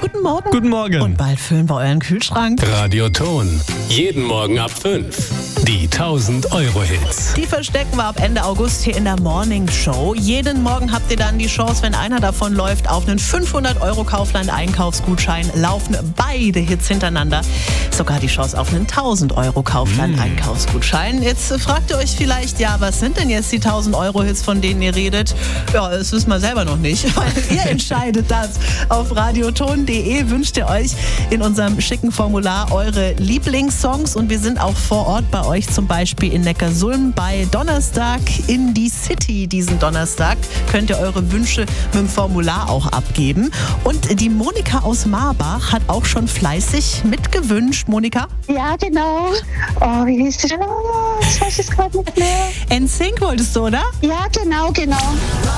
Guten Morgen. Guten Morgen. Und bald füllen wir euren Kühlschrank. Radioton. Jeden Morgen ab 5. Die 1000-Euro-Hits. Die verstecken wir ab Ende August hier in der Morning Show. Jeden Morgen habt ihr dann die Chance, wenn einer davon läuft, auf einen 500€ Kaufland-Einkaufsgutschein. Laufen beide Hits hintereinander. Sogar die Chance auf einen 1000€ Kaufland-Einkaufsgutschein. Jetzt fragt ihr euch vielleicht, ja, was sind denn jetzt die 1000-Euro-Hits, von denen ihr redet? Ja, das wissen wir selber noch nicht, weil ihr entscheidet das. Auf radioton.de wünscht ihr euch in unserem schicken Formular eure Lieblingssongs und wir sind auch vor Ort bei euch, zum Beispiel in Neckarsulm bei Donnerstag in die City. Diesen Donnerstag könnt ihr eure Wünsche mit dem Formular auch abgeben. Und die Monika aus Marbach hat auch schon fleißig mitgewünscht. Monika? Ja, genau. Oh, wie hieß das? Oh, das weiß ich gerade nicht mehr. NSYNC wolltest du, oder? Ja, genau.